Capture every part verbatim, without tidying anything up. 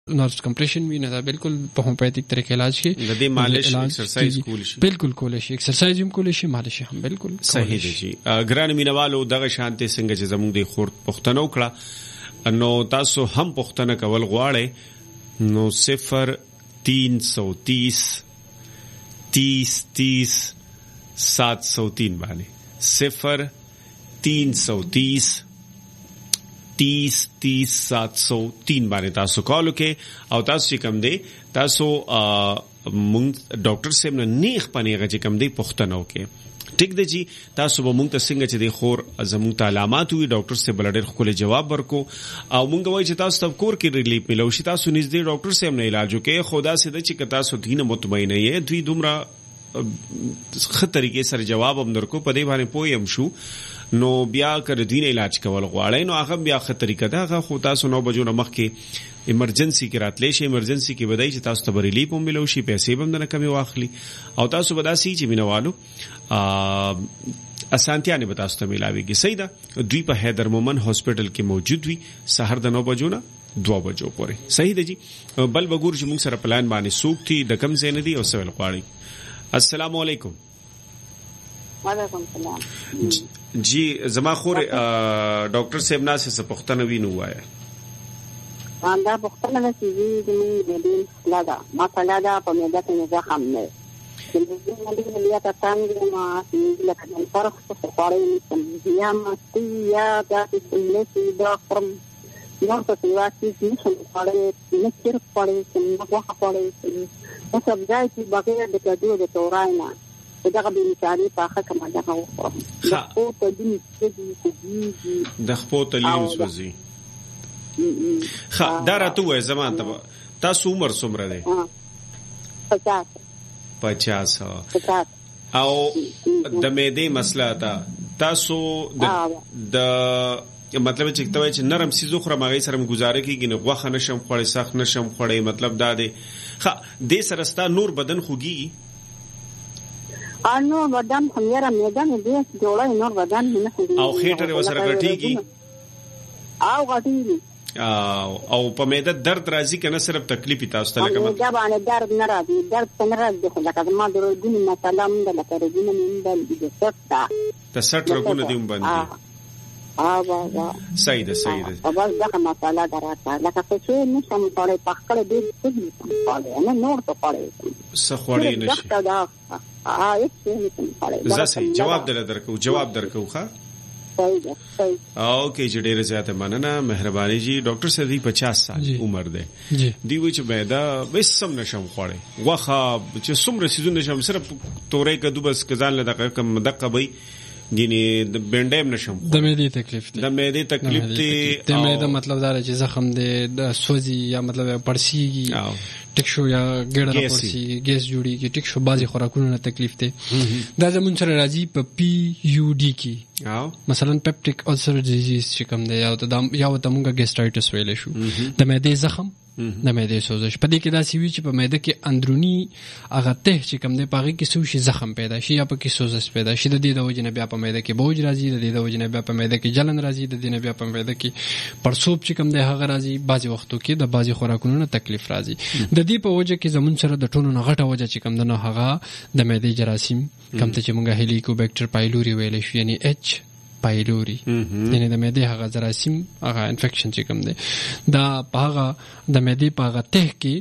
نرس کمپریشن وي نه دا بالکل په هومیوپیتیک طریقې علاج کې د دې مالش ایکسرسایز کول شي بالکل کول شي ایکسرسایز هم کول شي مالش هم بالکل صحیح دی جی ګران مینوالو دغه شانته څنګه چې زموږ د خور پښتنو کړه نو تاسو هم پښتنه کول غواړئ نو صفر تین سو تیس تیس تیس سات سو تین باندې صفر تین سو تیس تیس تیس سات سو تین باندې تاسو کال وکړئ او تاسو چې کوم دی تاسو مونږ ډاکټر صاحب نه نیخ پنیغه چې کوم دی پښتنه وکړئ ټیک دی جی تاسو به مونږ ته څنګه چې د خور زموږ ته علامات وي ډاکټر صاحب بلډر خپل جواب ورکو او مونږ وایي چې تاسو تب کور کې ریلیف ملو شي تاسو نږدې ډاکټر صاحب نه علاج وکړئ خدا سي د چې تاسو دینه مطمئن یې دوی دومره خطرې سره جواب هم درکو په دې باندې پویم شو نو بیا کر دین علاج کول غواړي نو هغه بیا خطرې کده هغه خو تاسو نو بجو نه مخ کې ایمرجنسي کې راتلې شي ایمرجنسي کې بدای چې تاسو ته ریلیف هم ملو شي پیسې هم نه کمی واخلي او تاسو بداسي چې مینوالو اسانتیا نه تاسو ته ملاويږي صحیح ده دوی په حیدر مومن هاسپټل کې موجود وي سحر د نو بجو نه دو بجو پورې صحیح ده جی بل وګور چې موږ سره پلان باندې سوکتي د کم زین دي او سوال غواړي السلام علیکم وعلیکم السلام جی زما خور ډاکټر صاحب ناس څه پښتنه وینو وایي دا پښتنه نه سيږي د دې لادا ما فلادا په مېدا کې نه ځم نه د دې نه لیا تاسو ما لکه د فرق څه خوري یا ما یا دا چې دا فرم نو څه واسي چې خوري نه چیر خوري نه واخ خوري نو سبځای چې بغیر د کډو د توراینا دا به انساني پاخه کما دا وخورم خو ته دې چې د خپل تلین سوځي خا دا راته وای زمان ته تاسو عمر څومره دی پچاس پچاس او د مېدې مسله تا تاسو د د مطلب چې ته چې نرم سيزو خره ماغي سره گزاره کیږي نو غوخه نشم خوړې سخت نشم خوړې مطلب دا دی خا دې سرستا نور بدن خوږي انو بدن خمیره میدان دې جوړه نور بدن نه خوږي او خېټه وسره غټيږي او غټيږي او او په مېده درد راځي کنه صرف تکلیف تاسو ته لکه مطلب دا باندې درد نه راځي درد څنګه راځي خو لکه ما درګونی مثلا من د لکه رګونی من د سټا د سټ رګونه دي باندې اه بابا صحیح ده صحیح ده او بس دا مساله دراته لکه څه نشم پړې پخکړې دې څه پړې نه نور ته پړې څه خوړې نشي اه هیڅ نشم پړې زه جواب دل درکو جواب درکو ښا صحیح ده صحیح اوکې چې ډېر زیاته مننه مهرباني جی ډاکټر سدي پچاس سال عمر ده دی وی چې مېدا وسم نشم خوړې واخه چې څومره سيزونه نشم صرف تورې کدو بس کزان له دقه کم دقه وي ګینه د بنډیم نشم د مېدې تکلیف دی د مېدې تکلیف دی د مېدې مطلب دا چې زخم دی د سوزي یا مطلب پړسیږي ټیک شو یا ګډه پړسیږي ګیس جوړیږي ټیک شو بازي خوراکونو نه تکلیف دی دا زمون سره راځي په پی یو ډی کې مثلا پیپټیک ألسر ډیزیز چې کوم دی یا د یا د موږ ګیسټرایټس ویل شو د مېدې زخم د مېدې سوزش په دې کې دا سوي چې په مېده کې اندرونی هغه ته چې کوم دی پاږي کې سوشي زخم پیدا شي یا په کې سوزش پیدا شي د دې د وجه نه بیا په مېده کې بوج راځي د دې د وجه نه بیا په مېده کې جلن راځي د دې نه بیا په مېده کې پړسوب چې کوم دی هغه راځي بعضي وختو کې د بعضي خوراکونو نه تکلیف راځي د دې په وجه کې زمون سره د ټونو نه غټه وجه چې کوم دی نو هغه د مېدې جراثیم کوم ته چې موږ هلیکوبیکټر پایلوري ویل شو یعنی اچ پایلوري یعنی د معدې هغه جراثیم هغه انفیکشن چې کوم دی دا هغه د معدې په هغه ته کې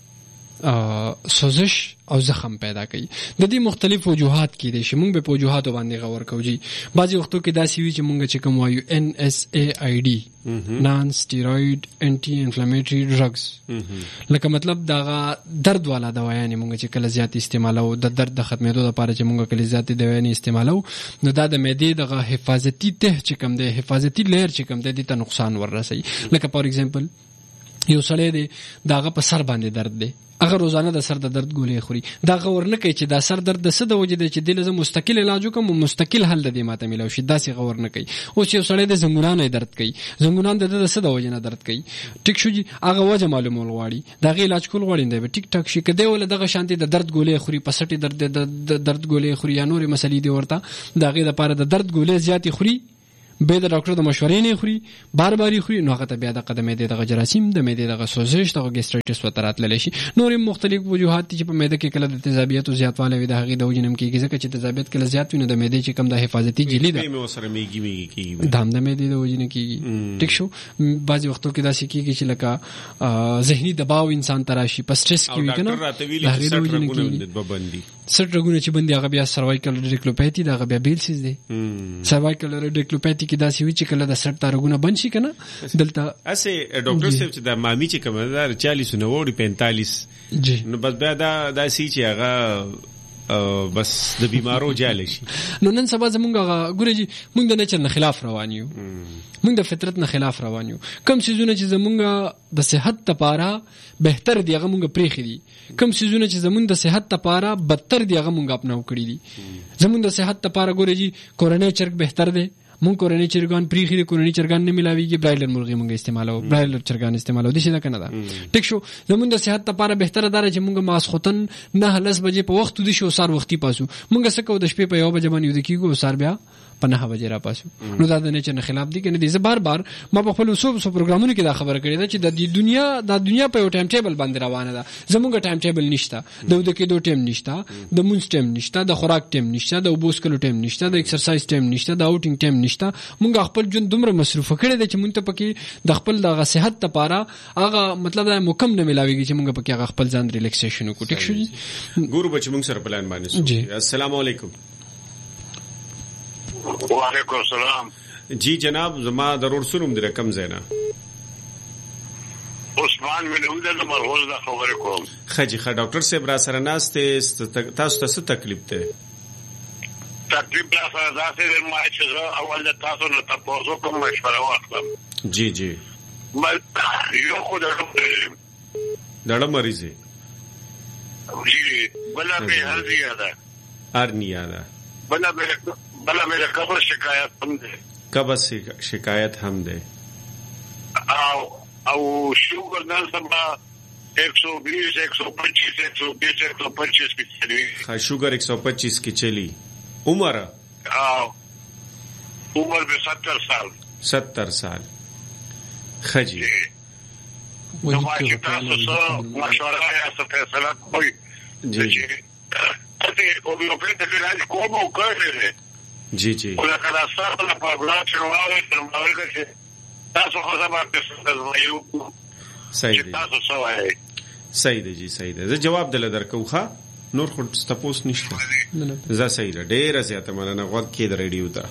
سوزش او زخم پیدا کوي د دې مختلف وجوهات کې دي چې موږ به په وجوهات باندې غور کوو جی بعضي وختو کې دا سی وی چې موږ چې کوم وایو ان اس ای آی ډي نان سټیروید انټي انفلامټری ډرګز لکه مطلب دا درد والا دوايانې موږ چې کله زیات استعمالو د درد د ختمېدو لپاره چې موږ کله زیات دوايانې استعمالو نو دا د معدې دغه حفاظتي ته چې کوم دی حفاظتي لیر چې کوم دی ته نقصان ورسي لکه فور ایگزامپل یو سړی دی داغه په سر باندې درد دی هغه روزانه د سر د درد ګولې خوري دا غور نه کوي چې دا سر درد د څه د وجې دی چې د لازم مستقل علاج وکم مستقل حل د دې ماته ملو شي دا څه غور نه کوي او چې سړی د زنګونانو درد کوي زنګونان د د څه د وجې نه درد کوي ټیک شو جی هغه وجه معلومول غواړي دا غي علاج کول غواړي دی ټیک ټاک شي کده ول دغه شانتي د درد ګولې خوري پسټي درد د درد ګولې خوري یا نورې مسلې دی ورته دا غي د پاره د درد ګولې زیاتې خوري به د ډاکټر د مشورې نه خوري بار بار خوري نو هغه ته بیا د قدمې د جراثیم د معدې د سوزش د ګیسټرایټس وترات للی شي. نور مختلف وجوهات چې په معده کې کله د تیزابیت او زیاتوالی وي د هغې د وجې نه کېږي ځکه چې تیزابیت کله زیات وي نو د معدې چې کوم د حفاظتي جیلي ده دا هم د معدې د وجې نه کېږي. ټیک شو. بعضې وختو کې داسې کېږي چې لکه ذهني دباو انسان ته راشي په سټرس کې وي که نه د هغې د وجې نه کېږي. سټ رګونه چې بندي هغه بیا سروایکل ریډیکلوپیتي د هغه بیا بیل سیز دی. سروایکل ریډیکلوپیتي کې داسې وي چې کله د سټ تارګونه بند شي که نه دلته اسې ډاکټر صاحب چې د مامي چې کومه ده چالیس نوړي پینتالیس نو بس بیا دا داسې چې هغه بس د بیمارو جالی شي. نو نن سبا زمونږ هغه ګوره جي مونږ د نیچر نه خلاف روان یو مونږ د فطرت نه خلاف روان یو. کم څیزونه چې زمونږ د صحت لپاره بهتر دي هغه مونږ پرېښي دي. کم څیزونه چې زمونږ د صحت لپاره بدتر دي هغه مونږ اپناو کړي دي. زمونږ د صحت لپاره ګوره جي کورنۍ چرګ بهتر دی. مونږ کورنۍ چرګان پرېښي دي کورنۍ چرګان نه ملاویږي برایلر مرغۍ مونږ استعمالوو برایلر چرګان استعمالوو داسې ده که نه ده. ټیک شو. زمونږ د صحت لپاره بهتره دا ده چې مونږ ماسخوتن نهه لس بجې په وخت ویده شو او سهار وختي پاسو. مونږ څه کوو د شپې په یوه بجه باندې ویده کېږو او سهار بیا په نهه بجې را پاسو. نو دا د نیچر نه خلاف دي که نه دي. زه بار بار ما په خپلو څو څو پروګرامونو کې دا خبره کړې ده چې د دنیا دا دنیا په یو ټایم ټیبل باندې روانه ده. زمونږ ټایم ټیبل نشته. د ویده کېدو ټایم نشته د مونځ ټایم نشته د خوراک ټایم نشته د اوبو څښلو ټایم نشته د ایکسرسایز ټایم نشته د آوټینګ ټایم نشته. مونږ خپل ژوند دومره مصروفه کړی دی چې مونږ ته پکې د خپل دغه صحت لپاره هغه مطلب دا مکم نه ملاویږي چې مونږ پکې هغه خپل ځان ریلیکسیشن وکړو. ټیک شو جي ګورو بچ مونږ سره پلان باندې. السلام علیکم. وعلیکم السلام. جی جناب زما ضرور سنم در کم زینا عثمان ملود د مرغوز د خبرې کوم. خجی خ ډاکټر صاحب را سره ناشته تاسو ته څه تکلیف ده؟ تکلیف را سره داسې ما چې اول د تاسو نه تاسو کوم مشوره واخلم. جی جی مل یو خو د دړه مریض جی بلا به هرنیا ده هرنیا ده بلا به بلا میرا قبر شکایت هم ده قبر شکایت هم ده او او شوگر نن سبا ایک سو بیس ایک سو پچیس ایک سو بیس ایک سو پچیس کی چلی. ہاں شوگر ایک سو پچیس کی چلی. عمر عمر میں ستر سال ستر سال. خجی مشورہ یا فیصلہ کوئی جی جی جی جی صحیح دی جی صحیح دی. زه جواب دل درکو ښه نور خو تاسو نشته. زه صحیح ده ډیره زیاته مننه غوږ کې د ریډیو ته.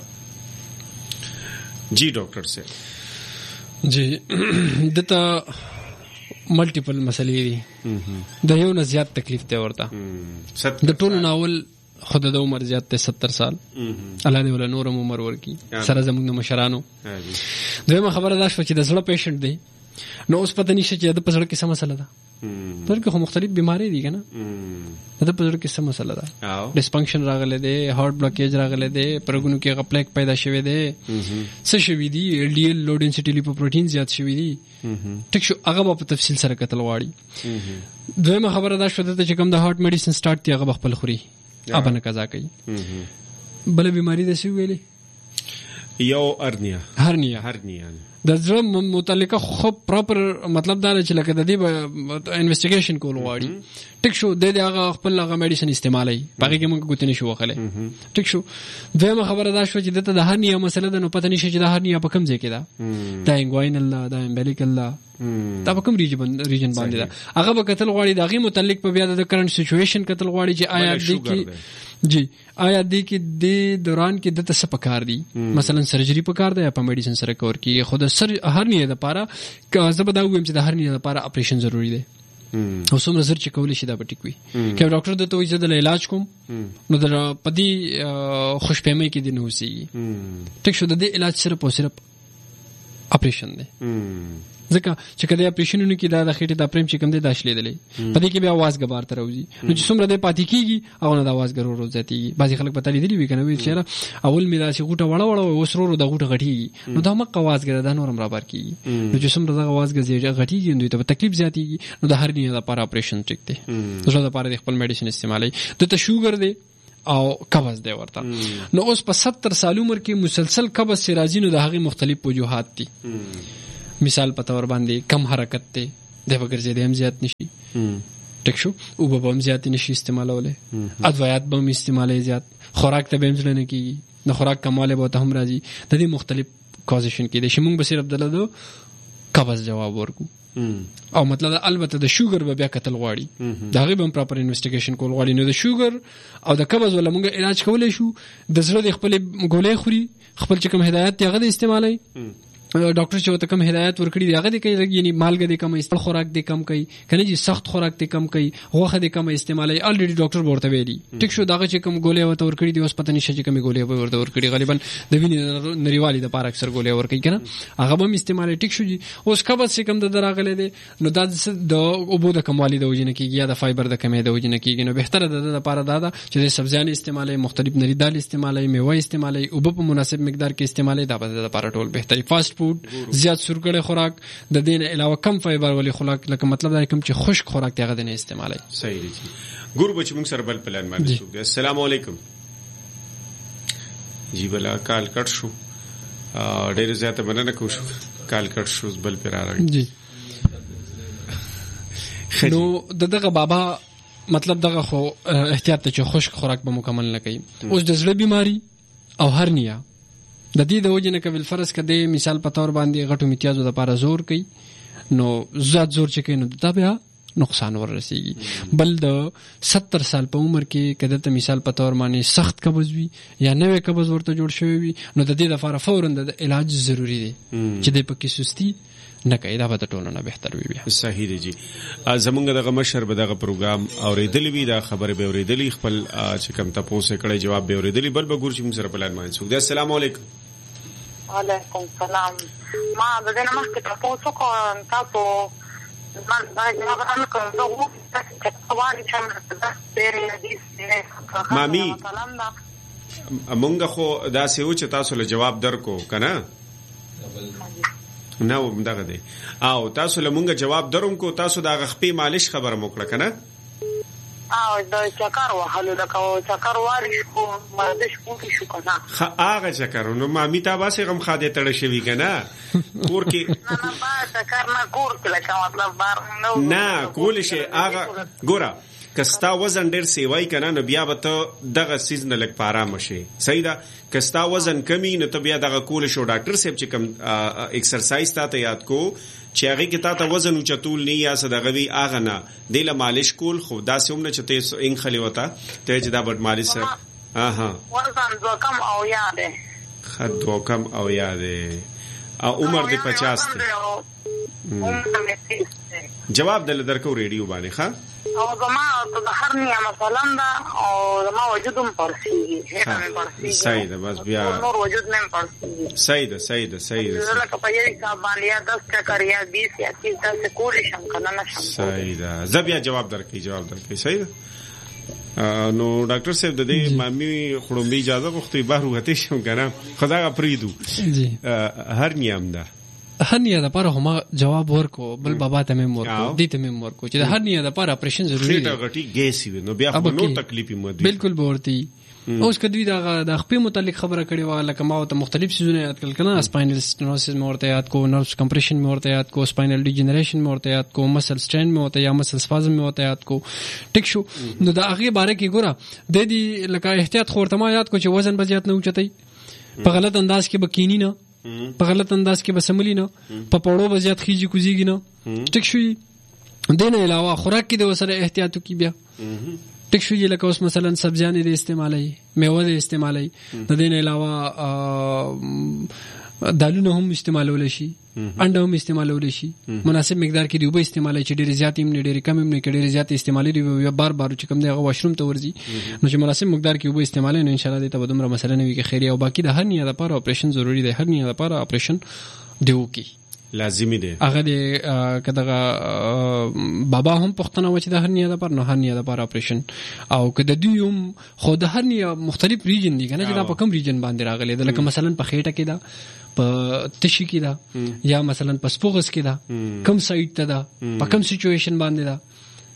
جی ډاکټر صاحب جی دته ملټیپل مسلې دي. د یو نه زیات تکلیف دی ورته. د ټولو ناول خود د عمر زیات ته ستر سال. الله دې ولا نورم عمر ورکی سره زموږ د مشرانو. دویمه خبره دا شوه چې د زړه پیشنټ دی نو اوس پته نشته چې د پزړه کې څه مسله ده. پزړه کې خو مختلف بیماری دي کنه د پزړه کې څه مسله ده. ډسفنکشن راغله دی هارت بلاکیج راغله دی پرګونو کې غپلیک پیدا شوی دی څه شوی دی ال ډي ال لو ډنسټي لیپوپروټین زیات شوی دی. ټیک شو هغه په تفصیل سره کتل غواړي. دویمه خبره دا شوه چې کوم د هارت میډیسن سٹارټ دی هغه خپل خوري ابا نه قضا کوي. بل بیماری ده څه ویلې یو ارنیا هرنیا هرنیا د زړه متعلقه خو پراپر مطلب دا چې لکه د دې انویسټیګیشن کول غواړي. ټیک شو د دې هغه خپل هغه میډیسن استعمالوي پکې کې موږ ګوتنی شو وخله. ټیک شو دویمه خبره دا شو چې دته د هرنیا مسله ده نو پته نشي چې د هرنیا په کوم ځای کې ده. دا انګواینل الله دا امبلیکل الله دا په کوم ریجن ریجن باندې ده هغه به قتل غواړي د هغه متعلق په بیا د کرنٹ سچويشن قتل غواړي چې آیا دې کې جی آیا دې کې د دوران کې د څه پکار دي مثلا سرجری پکار ده یا په میډیسن سره کور کې خود سر هرنیا لپاره که زه به دا وایم چې د هرنیا لپاره اپریشن ضروری دی او څومره زر چې کولی شي دا به ټیک وي. که ډاکټر د توې د علاج کوم نو د پدی خوشپېمۍ کې دی نه اوسېږي. ټیک شو د دې علاج صرف او صرف اپریشن دی ځکه چې کله اپریشنونه کې دا د خېټې د پریم چې کوم دی دا شلېدلې پدې کې بیا आवाज غبار تر راوځي نو چې څومره د پاتې کیږي او نه د आवाज ګرو روز ځاتيږي. بعضي خلک پته لیدلی وي کنه وی چې اول می دا چې غوټه وړه وړه وسرورو د غوټه غټيږي نو دا مکه आवाज ګره دا نورم را بار کیږي نو چې څومره د आवाज غزي غټيږي نو ته تکلیف زیاتيږي نو د هر نه لپاره اپریشن ټیک دی. زړه لپاره د خپل میډیسن استعمالي. د ته شوګر دی او قبض دی ورته. نو اوس په ستر سال عمر کې مسلسل قبض چې راځي نو د هغې مختلف وجوهات دي. مثال په تور باندې کم حرکت دی، دی به ګرځېدی هم زیات نشي، ټیک شو، اوبه به هم زیات نشي استعمالولی، ادویات به هم استعمالی زیات، خوراک ته به هم زړه نه کېږي، د خوراک کموالی به ورته هم راځي. د دې مختلف کازیشن کېدی شي. موږ به صرف دله د قبض جواب ورکو او مطلب البته د شوګر به بیا کتل غواړي، د هغې به هم پراپر انویسټیګیشن کول غواړي. نو د شوګر او د قبض ولا موږ علاج کولی شو. د زړه د خپلې ګولۍ خوري، خپل چې کوم هدایت دی هغه د استعمالوي. ډاکټر چې ورته کوم هدایت ورکړي دی هغه دی کوي، یعنی مالګه دی کم استعمال، خوراک دی کم کوي، کنه چې سخت خوراک دی کم کوي، غوښه دی کم استعمالوي. الریډي ډاکټر به ورته ویلي، ټیک شو. دغه چې کوم ګولۍ ورته ورکړي دي اوس پته نشته چې کومې ګولۍ به ورته ورکړي، غالبا د وینې نریوالي دپاره اکثر ګولۍ ورکوي کنه، هغه به هم استعمالوي. ټیک شو جي. اوس قبض چې کوم د راغلی دی نو دا د اوبو د کموالي د وجې نه کېږي یا د فایبر د کمۍ د وجې نه کېږي. نو بهتره د ده دپاره دا ده چې د سبزیانې استعمالوي، مختلف نري دال استعمالوي، میوه استعمالوي، اوبه په مناسب مقدار کې استعمالوي. دا به د ده دپاره ټول بهتري. فاسټ فوډ زیات سورګړی خوراک، د دې نه علاوه کم فایبر والی خوراک، لکه مطلب دا کوم چې خشک خوراک دی هغه د نه استعمالوي. صحیح دی. ګور بچ موږ سره بل پلان باندې شو. السلام علیکم. جی بلا کال کټ شو، ډېر زیاته مننه کوم شو کال کټ شو بل پر راغی. جی نو د دغه بابا مطلب دغه خو احتیاط ته چې خشک خوراک به مکمل نه کوي. اوس د زړه بیماری او هرنیا د دې د وجې نه که بالفرض که دی مثال په طور باندې غټو امتیازو دپاره زور کوي نو زیات زور چې کوي نو دا بیا نقصان وررسېږي. بل د ستر سال په عمر کې که دلته مثال په طور باندې سخت قبض وي یا نوی قبض ورته جوړ شوی وي نو د دې دپاره فوراً د علاج ضروري دی چې دی پکې سستی نه کوي. دا به د ټولو نه بهتر وي بیا. صحیح دی جی. زمونږ دغه مشر به دغه پروګرام اورېدلی وي، دا خبرې به اورېدلی، خپل چې کوم تپوس یې کړی جواب به اورېدلی. بل به ګور چې موږ سره پلان باندې څوک دی. السلام علیکم. وعلیکم السلام. ما د دې نه مخکې تپوس وکړم، تاسو من دا جواب هم کوم زه غواړم چې غواړم چې دا ډېرې حدیث مامي مونږ خو داسې و چې تاسو له جواب درکو که نه نه دغه دی او تاسو له مونږ جواب دروم کو، تاسو د هغه خپې مالش خبره مو کړه که نه؟ او د چکر وهلو لکه چکر واري شو مردش پوکې شو که نه هغه چکر. نو مامي تا باسې غم خادې تړه شوي که نه کور کې؟ نه نه با چکر نه کور کې لکه مطلب بار نه کولی شي. هغه ګوره که ستا وزن ډېر سیوای که نه نو بیا به ته دغه سیز نه لږ په ارامه شي. صحیح ده. که ستا وزن کمی نو ته بیا دغه کولی شو. ډاکټر صاحب چې کوم اکسرسایز تا ته یاد کو چې هغې کې تا ته وزن اوچتول نه یا څه دغه وي هغه نه دې له مالش کول، خو داسې هم نه چې ته انخلې ورته ته چې دا به مالش سره وزن دوه کم او یا دی ښه دوه کم او یا دی او عمر دې پچاس دی. جواب دل درکو ریډیو باندې ښه. او زما د هرنیا مثلا دا او زما وجود هم پړسېږي، هغه مې پړسېږي. صحیح ده. بس بیا نور وجود نه پړسېږي. صحیح ده صحیح ده صحیح ده. زه لکه په یو حساب باندې یا دس چکر یا بیس یا تیس داسې کولی شم که نه نشم. صحیح ده. زه بیا جواب درکوي جواب درکوي. صحیح ده. نو ډاکټر صاحب د دې مامي خړومبي اجازه غوښتي بهر وتې شم که نه خو دغه پرېږدو. هرنیا هم ده هرنیا دپاره خو ما جواب ورکو، بل بابا ته مې ورکو، دې ته مې ورکو چې د هرنیا دپاره اپریشن ضروري دی. غټي ګیس وي نو بیا خو نور تکلیف مو دی. بالکل به ورته اوس که دوی د خپې متعلق خبره کړې وه لکه ما ورته مختلف څیزونه یاد کړل که نه، سپاینل سټینوسس مې ورته یاد کو، نرቭ کمپریشن مې ورته یاد کو، سپاینل ډیجنریشن مې ورته یاد کو، مسل سټرین مې ورته یا مسل سپازم مې ورته یاد کو. ټیک شو. نو د هغې باره کې ګوره د دې لکه احتیاط خو ورته ما یاد کو چې وزن به زیات نه اوچتئ، په غلط انداز کې به کینی نه، په غلط انداز کې به سملی نه، په پړو به زیات خیجی کوزیږي نه. ټیک شو. دې نه علاوه خوراک کې د ورسره احتیاط وکړي بیا. ټیک شو. لکه اوس مثلا سبزیانې د استعمالوي، میوه د استعمالوي، د دې نه علاوه دالونه هم استعمالولی شي، انډه هم استعمالولی شي، مناسب مقدار کې د اوبه استعمالوي چې ډېرې زیاتې هم نه ډېرې کم هم نه، که ډېرې زیاتې استعمالي دی بار بار چې کوم دی هغه واشروم ته ورځي نو چې مناسب مقدار کې اوبه استعمالوي نو انشاءالله دې ته به دومره مسله نه وي که خیري. او باقي د هرنیا دپاره اپریشن ضروري دی. هرنیا دپاره اپریشن دی وکړي لازمي دی. هغه د که دغه بابا هم پوښتنه وه چې د هرنیا دپاره نو هرنیا دپاره اپریشن. او که د دوی هم خو د هرنیا مختلف ریجن دي که نه چې دا په کوم ریجن باندې راغلی ده، لکه مثلا په خېټه کې ده، په تشي کې ده، یا مثلا په سپوغس کې ده، کم سایډ ته ده، په کم سچویشن باندې ده.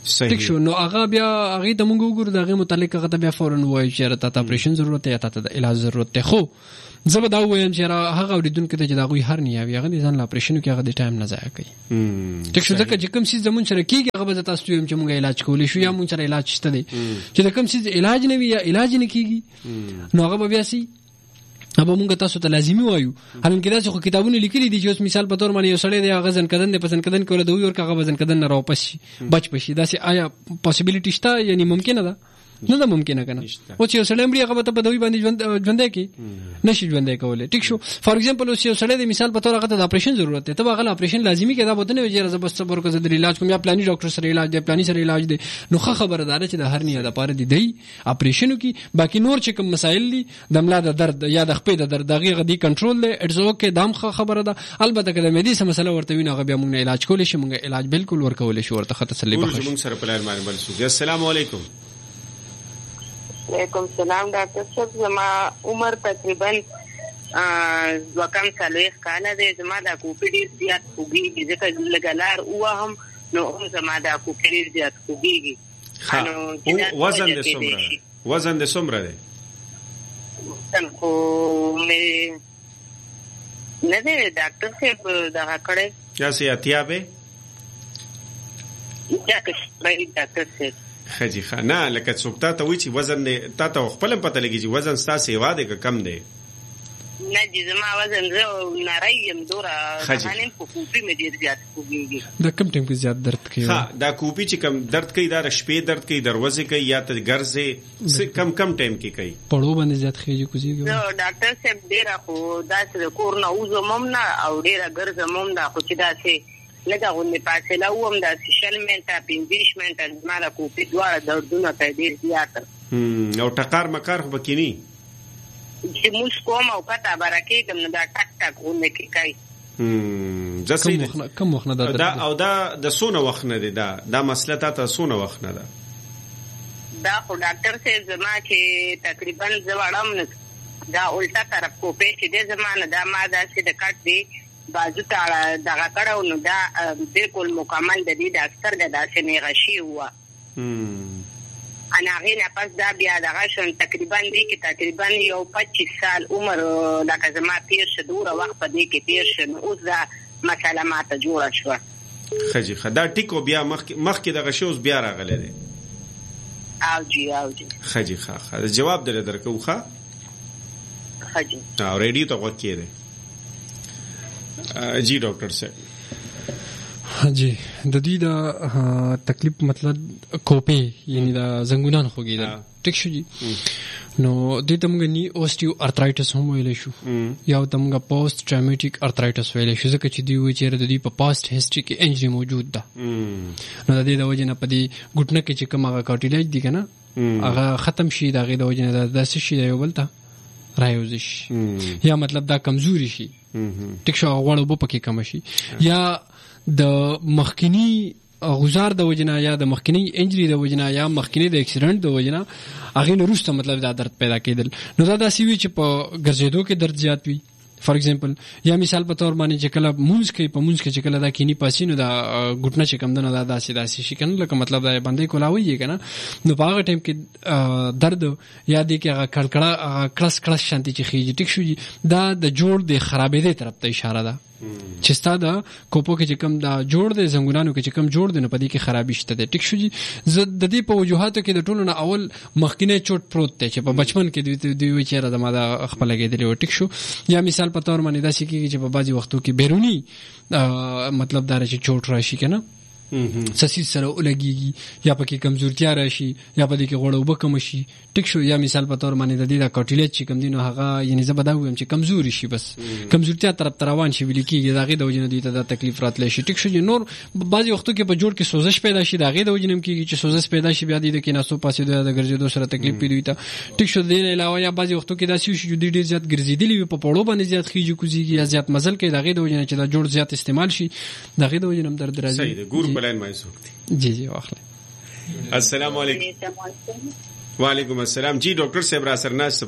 ټیک شو. نو هغه بیا هغه ته موږ وګورو دغه متعلق هغه ته بیا فورن وایي چې راته اپریشن ضرورت دی یا ته د علاج ضرورت دی. خو زه به دا وایم چې هغه اوریدونکو ته چې دا غوي هر نه وي هغه د ځان لا اپریشن کې هغه د ټایم نه ضایع کوي. ټیک شو. ځکه چې کوم څه زمون سره کیږي هغه به تاسو ته چې موږ علاج کولی شو یا موږ سره علاج شته دی چې د کوم څه علاج نه وي یا علاج نه کیږي نو هغه بیا سي ابا مونږ تاسو ته لازمي وایو. هلکه دا څه خو کتابونه لیکلي دي چې اوس مثال په تور باندې یو سړی دی هغه ځن کدن د پسند کدن کوله دوی ورکه هغه ځن کدن نه راو پشي بچ پشي دا سي آیا پوسیبিলিټی شته یعنی ممکنه ده؟ نه ده ممکنه کنه. او چې یو سړی مړي هغه ته په دوی باندې ژوند ژوندې کی نشي ژوندې کولای. ټیک شو. فار ایگزامپل اوس یو سړی د مثال په تور هغه ته د اپریشن ضرورت دی ته هغه اپریشن لازمي کې دا بوته نه ویل زبر صبر کوزه د علاج کوم یا پلاني ډاکټر سره علاج دی پلاني سره علاج دی نو خه خبردار چې د هر نه د پاره دی دی اپریشن کی باقي نور چې کوم مسائل دي د ملا د درد یا د خپې د درد دغه غدي کنټرول دی اټس اوکې دام خه خبره ده. البته کله مې دې سم مسله ورته وینه هغه بیا موږ علاج کولای شي موږ علاج بالکل ورکول شي ورته تسلی بخښ. موږ سره پلان باندې بل سو. السلام علیکم. وعلیکم السلام ډاکټر صاحب. زما عمر تقریبا دوکم څلوېښت کاله دی. زما د کوپی ډېر زیات خوږېږي ځکه لږ لار ووهم نو هم زما د کوپی ډېر زیات خوږېږي. وزن دې څومره وزن دې څومره دی؟ وزن خو مې نه دی ډاکټر صاحب دغه کړی چاسې اتیا به ډاکټر صاحب خجی خانه لکه څوک تا ته وی چې وزن دې تا ته خپل پته لګي چې وزن ستاسو یوا دی که کم دی؟ نه چې زما وزن زه نری یم دوره خانم په کوپی مې ډېر زیات خوږېږي. دا کم ټیم کې زیات درد کوي؟ ها دا کوپی چې کم درد کوي دا شپې درد کوي دروازه کوي یا ته ګرځي کم کم ټیم کې کوي پړو باندې زیات خېږي کوزيږي؟ نو ډاکټر صاحب ډېر خو دا چې کور نه وزمم نه او ډېر ګرځمم نه خو چې دا چې لکه غونډه فاصله ووم دا شل منټه پنځه منټه زما د کوپی دواړه دردونه ته ډېر زیات او ټکار مکار خو بکینی چې موږ کوم او پتا برکه کوم دا ټک ټک غونډه کې کوي. هم ځکه کوم وخت نه دا او دا د سونه وخت نه دی دا دا مسله ته سونه وخت نه ده دا خو ډاکټر صاحب زما چې تقریبا زوړم نه دا الټا طرف کوپی چې د زمانه دا ما دا چې د کټ دی بازو ته دغه کړو نو دا بالکل مکمل د دې د اکثر د داسې نه غشي هوا انا غینه پس دا بیا دغه شون تقریبا دې کې تقریبا یو پچیس سال عمر لکه زما تیر شه دوره وخت په دې کې تیر شه اوس دا مسله ماته جوړه شو. خجی خدا ټیکو بیا مخ مخ کې دغه شوز بیا راغله دي او جی او جی خجی ښه جواب در درکو ښه خجی او ریډیو ته وکړئ. جی ډاکټر صاحب جی د دې د تکلیف مطلب کوپی یعنی د زنګونان خوږیدل ټیک شو جی نو دې ته موږ نی اوستیو ارترایټس هم ویل شو یا ته موږ پوسټ ټراوماټیک ارترایټس ویل شو ځکه چې دی وی چې د دې په پاست هیستوري کې انجری موجود ده نو د دې د وجه نه په دې ګټنه کې چې کومه کارټیلیج دی کنه هغه ختم شي دا غي د وجه نه د څه شي یو بلته رايوزش یا مطلب دا کمزوري شي ټیک شو غوړو په پکې کم شي یا د مخکنی غزار د وجنا یا د مخکنی انجری د وجنا یا مخکنی د اکسیډنټ د وجنا هغه نورسته مطلب دا درد پیدا کېدل نو دا داسې وی چې په ګرځېدو کې درد زیات وي فار ایگزامپل یا مثال په تور باندې چې کله مونږ کې په مونږ کې چې کله دا کینی پاسینو دا ګټنه چې کم دنه دا داسې داسې شي کنه لکه مطلب دا باندې کولاوي کنه نو په هغه ټیم کې درد یا دې کې هغه کړکړه کلس کلس شانتي چې خيږي ټیک شو دا د جوړ د خرابېدې طرف ته اشاره ده چې ستاده کوپو کې چې کم دا جوړ د زنګونانو کې چې کم جوړ د نه پدې کې خرابې شته ده ټیک شو جی زه د دې په وجوهاتو کې د ټولو نه اول مخکینه چوټ پروت دی چې په بچپن کې دوی وی چیرې د ما دا خپل کېدلی و ټیک شو یا مثال په تور باندې دا شي کې چې په بعضي وختو کې بیرونی مطلب دا چې چوټ راشي کنه سسي سره ولګيږي یا پکې کمزورتیا راشي یا پدې کې غوړ وب کم شي ټیک شو یا مثال په تور باندې د دې د کارټیلیج چې کم دینو هغه یعنی زبدا ویم چې کمزوري شي بس کمزورتیا طرف روان شي ویل کېږي داغه د وجنه دوی ته د تکلیف راتلی شي ټیک شو نور بعضي وختو کې په جوړ کې سوزش پیدا شي داغه د وجنه کېږي چې سوزش پیدا شي بیا د کې ناسو پاسې د ګرځېدو سره تکلیف پیدا ته ټیک شو دین علاوه یا بعضي وختو کې داسې شي چې ډېر زیات ګرځېدلی په پړو باندې زیات خيږي کوزيږي یا زیات مزل کې داغه د وجنه چې دا جوړ زیات استعمال شي داغه د وجنه درد راځي صحیح ده ګور بلین مې سوکتي جی جی واخله السلام علیکم وعلیکم السلام جی ډاکټر صاحب را سره ناس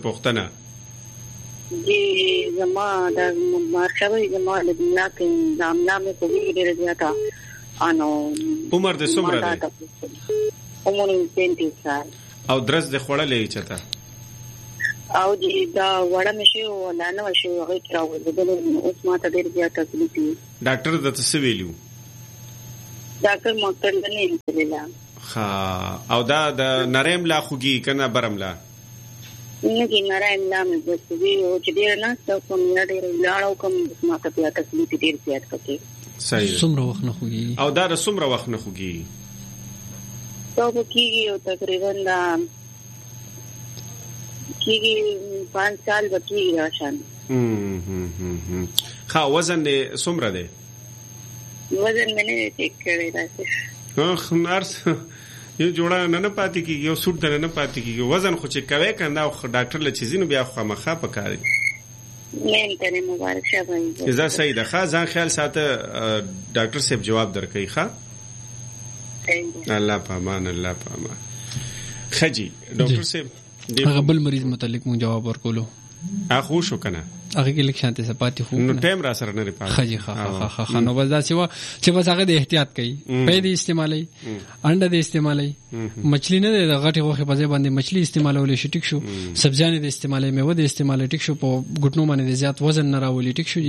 پوښتنه جی زما د مارشوي زما د دنیا کې نام نامه په دې ډېر زیاته انو عمر د څومره دی؟ عمر پینتیس سال. او درس د خوړلې چته او دا وړه مشي ولا نه شي هغه تراوي د اوس ما ته ډیر بیا تکلیف دي. ډاکټر د څه ویلو؟ ډاکټر مکتل نه ویلا. ها او دا د نرم لا خوږي کنه برم لا؟ نه کی نرم لا مې د سوي او چې ډیر نه څو کوم نه ډیر لاړو کوم ما ته بیا تکلیف ډیر زیات پکې. صحیح. څومره وخت نه خوږي؟ او دا د څومره وخت نه خوږي؟ تو کېږي او تقریبا دا کېږي پانچ سال وکړي راشن. هم هم هم ها وزن دې څومره دی؟ وزن مې نه چیک کړی راځي. اخ نارس یو جوړه نه نه پاتې کیږي یو سوټ نه نه پاتې کیږي. وزن خو چې کوي کنده او ډاکټر له چیزینو بیا خو مخه پکاري. مې ته مبارک شه باندې. اذا صحیح ده. ښه ځان خیال ساته. ډاکټر صاحب جواب درکړي. ښه الله پامان الله پامان. خجی ډاکټر صاحب هغه بل مریض متعلق مو جواب ورکولو. اخو شو کنه هغه کې لیک شانته سپاتې خو نو ټایم را سره نه پاتې. خجی ها ها ها نو بس دا چې وا چې بس هغه د احتیاط کوي. په دې استعمالي انډه د استعمالي مچھلی نه د غټي غوخه په ځای باندې مچھلی استعمالول شي ټیک شو. سبزیانه د استعمالي میوه د استعمالي ټیک شو. په ګټنو باندې زیات وزن نه راولي ټیک شو.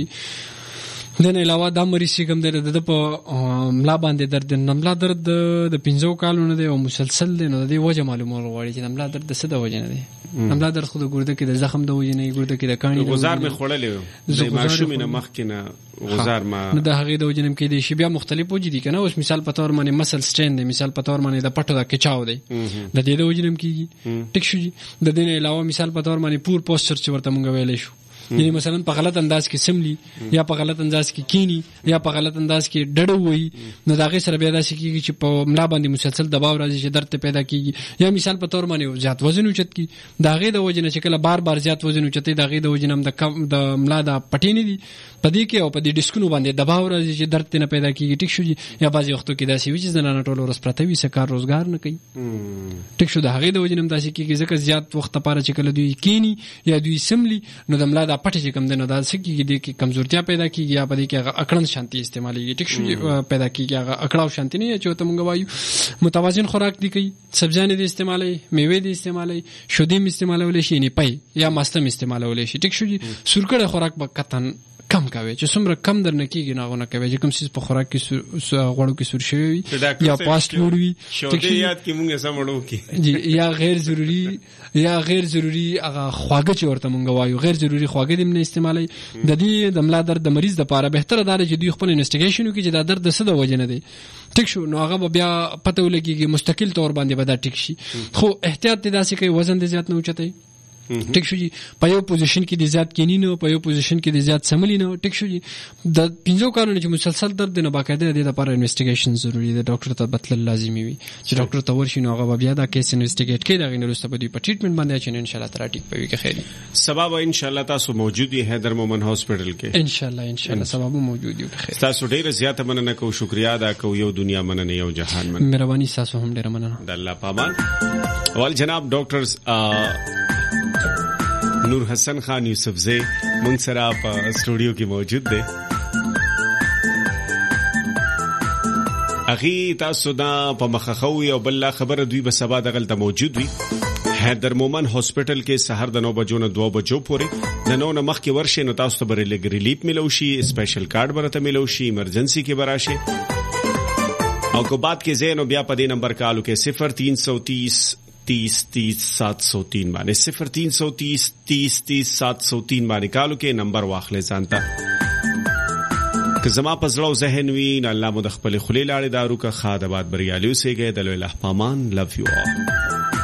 دنه علاوه دا مریض چې کوم دی د په ملا باندې درد نملا درد د پنځو کالونو دی او مسلسل دی نو د دې وجه معلومول غواړي چې نملا درد څه د وجه نه دی. نملا درد خو د ګرده کې د زخم د وجه نه ګرده کې د کانی غزار مې خوړلې د ماشوم نه مخ کې نه غزار ما نو د هغه د وجه نه کې دي شی بیا مختلف وجه دي کنه. اوس مثال په تور باندې مسل سټین دی. مثال په تور باندې د پټو د کچاو دی د دې د وجه نه کېږي ټیک شو. د دې علاوه مثال په تور باندې پور پوسچر چې ورته مونږ ویلې شو یعنی مثلا په غلط انداز کې سملی یا په غلط انداز کې کینی یا په غلط انداز کې ډډو وي نو دا غي سره بیا داسې کیږي چې په ملا باندې مسلسل دباو راځي چې درد پیدا کیږي. یا مثال په تور باندې زیات وزن اوچت کی دا غي د وجنه چې کله بار بار زیات وزن اوچتي دا غي د وجنه د کم د ملا د پټې نه دي پدې کې او پدې ډیسکونو باندې دباو راځي چې درد نه پیدا کیږي ټیک شو. یا بعضي وختو کې داسې وي چې زنانه ټول ورځ پرته وي سکار روزګار نه کوي ټیک شو. دا غي د وجنه داسې کیږي ځکه زیات وخت لپاره چې کله دوی کینی یا دوی سملی نو د ملا د پټې چې کم دنه سکیږي د کې کمزورتیا پیدا کیږي یا په دې کې هغه اکړن شانتي استعمالي ټیک شو پیدا کیږي. هغه اکړاو شانتي نه چې ته مونږ وایو متوازن خوراک دی کوي. سبزیانې د استعمالي میوه د استعمالي شودیم استعمالول شي نه پي یا ماستم استعمالول شي ټیک شو. سورکړه خوراک به کتن کم کوي چې څومره کم درنه کیږي ناغونه کوي چې کوم څه په خوراک کې غوړو کې سور شوی یا پاست فوډ وي ټیک شو یاد کې مونږه سمړو کې یا غیر ضروری یا غیر ضروری هغه خواږه چې ورته مونږ وایو غیر ضروری خواږه دې نه استعمالي. د دې د ملا درد د مریض لپاره بهتره ده چې دوی خپل انویسټیګیشن وکړي چې دا درد څه د وجه نه دی ټیک شو. نو هغه بیا پته ولګيږي مستقل تور باندې به دا ټیک شي. خو احتیاط دې داسې کوي وزن دې زیات نه اوچتای ټیک شو. په یو پوزیشن کې د زیات کینی نه په یو پوزیشن کې د زیات سملی نه ټیک شو. د پنځو کارونو چې مسلسل درد نه باقاعده د لپاره انویسټیګیشن ضروری دی. ډاکټر ته بتل لازمي وي چې ډاکټر ته ورشي نو هغه بیا دا کیس انویسټیګیټ کړي دا غوښته په دې په ټریټمنټ باندې چې ان شاء الله تعالی ټیک پوي کې خیر سبب ان شاء الله تاسو موجود یې حیدر مومن هاسپټل کې ان شاء الله ان شاء الله سبب موجود یو خیر. تاسو ډیره زیاته مننه کوم شکریا ادا کوم یو دنیا مننه یو جهان مننه مهرباني تاسو هم ډیره مننه د الله پامان. ول جناب ډاکټرز نور حسن خان یوسف زئی مونږ سره په سټوډیو کې موجود دی. اغي تاسو دا په مخخو یو بل خبره دوی به سبا دغلت موجود وي. حیدر مومن هاسپټل کې سحر د نو بجو نه دو بجو پورې د نو نه مخ کې ورشه نو تاسو ته بری لګ ریلیف ملو شي سپیشل کارت برته ملو شي ایمرجنسي کې براشه او کو بات کې زینو بیا په دې نمبر کالو کې صفر تین سو تیس تیس تیس سات سو تین باندې صفر تین سو تیس تیس تیس سات سو تین باندې کالو کې نمبر واخلې ځانته که زما پزړو ذهن وی نه الله مو د خپل خلی لاړې دارو کا خادبات بریالیو سي گئے دلو الله پامان لو یو